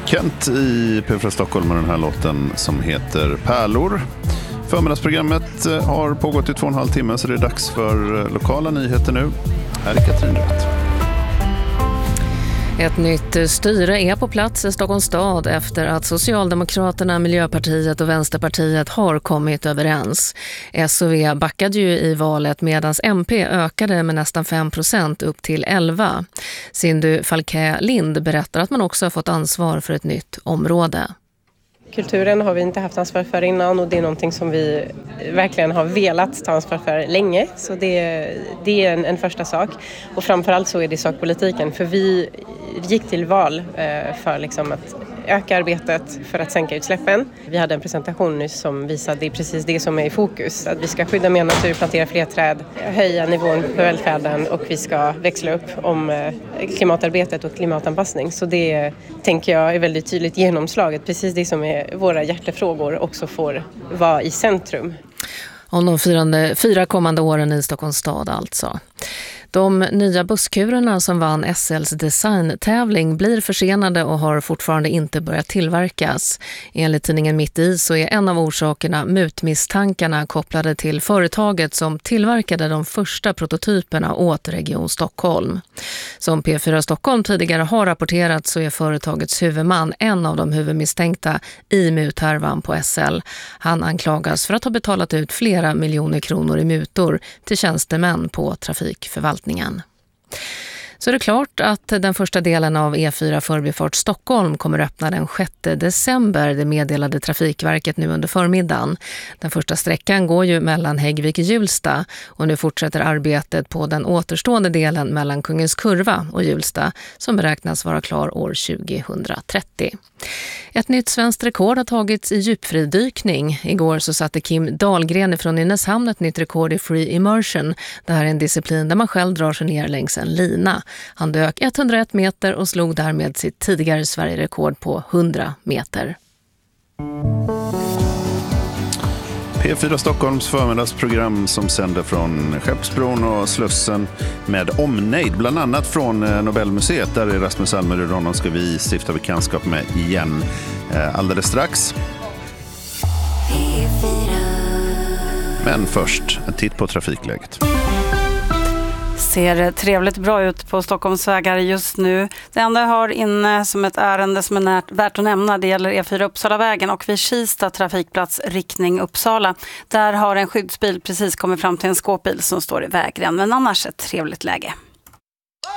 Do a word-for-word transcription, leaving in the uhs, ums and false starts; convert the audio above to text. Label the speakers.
Speaker 1: Kent i P fyra Stockholm med den här låten som heter Pärlor. Förmiddagsprogrammet har pågått i två och en halv timme så det är dags för lokala nyheter nu. Här är Katrin Rätt.
Speaker 2: Ett nytt styre är på plats i Stockholms stad efter att Socialdemokraterna, Miljöpartiet och Vänsterpartiet har kommit överens. S och V backade ju i valet medan M P ökade med nästan fem procent upp till elva. Sindu Falkä Lind berättar att man också har fått ansvar för ett nytt område.
Speaker 3: Kulturen har vi inte haft ansvar för innan och det är någonting som vi verkligen har velat ta ansvar för länge. Så det, det är en, en första sak. Och framförallt så är det sakpolitiken. För vi gick till val för liksom att öka arbetet för att sänka utsläppen. Vi hade en presentation nyss som visade det är precis det som är i fokus. Att vi ska skydda mer natur, plantera fler träd, höja nivån på välfärden och vi ska växla upp om klimatarbetet och klimatanpassning. Så det tänker jag är väldigt tydligt genomslaget. Precis det som är våra hjärtefrågor också får vara i centrum.
Speaker 2: Om de firande, fyra kommande åren i Stockholms stad alltså. De nya busskurerna som vann S L:s designtävling blir försenade och har fortfarande inte börjat tillverkas. Enligt tidningen Mitt i så är en av orsakerna mutmisstankarna kopplade till företaget som tillverkade de första prototyperna åt Region Stockholm. Som P fyra Stockholm tidigare har rapporterat så är företagets huvudman en av de huvudmisstänkta i muthärvan på S L. Han anklagas för att ha betalat ut flera miljoner kronor i mutor till tjänstemän på trafikförvaltningen. Så är det klart att den första delen av E fyra Förbifart Stockholm kommer öppna den sjätte december. Det meddelade Trafikverket nu under förmiddagen. Den första sträckan går ju mellan Häggvik och Hjulsta och nu fortsätter arbetet på den återstående delen mellan Kungens Kurva och Hjulsta som beräknas vara klar år tjugohundratrettio. Ett nytt svenskt rekord har tagits i djupfridykning. Igår så satte Kim Dahlgren från Nynäshamn ett nytt rekord i free immersion. Det här är en disciplin där man själv drar sig ner längs en lina. Han dök etthundraett meter och slog därmed sitt tidigare Sverigerekord på hundra meter.
Speaker 1: P fyra Stockholms förmiddagsprogram som sänder från Skeppsbron och Slussen med omnejd, bland annat från Nobelmuseet. Där är Rasmus Almerud, honom ska vi stifta bekantskap med igen alldeles strax. Men först en titt på trafikläget.
Speaker 4: Ser trevligt bra ut på Stockholms vägar just nu. Det enda jag har inne som ett ärende som är närt, värt att nämna, det gäller E fyra Uppsalavägen och vid Kista trafikplats riktning Uppsala. Där har en skyddsbil precis kommit fram till en skåpbil som står i vägren, men annars ett trevligt läge.